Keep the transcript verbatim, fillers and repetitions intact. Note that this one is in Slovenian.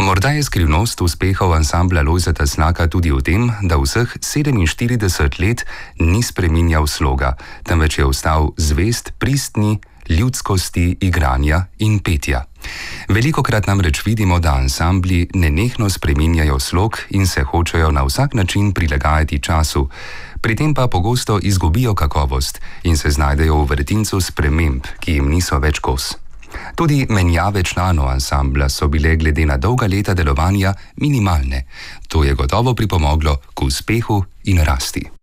Morda je skrivnost uspehov ansambla Lojzeta Slaka tudi v tem, da vseh sedeminštirideset let ni spreminjal sloga, temveč je ostal zvest pristni ljudskosti igranja in petja. Velikokrat namreč vidimo, da ansambli nenehno spreminjajo slog in se hočejo na vsak način prilagajati času, pri tem pa pogosto izgubijo kakovost in se znajdejo v vrtincu sprememb, ki jim niso več kos. Tudi menjave članov ansambla so bile glede na dolga leta delovanja minimalne. To je gotovo pripomoglo k uspehu in rasti.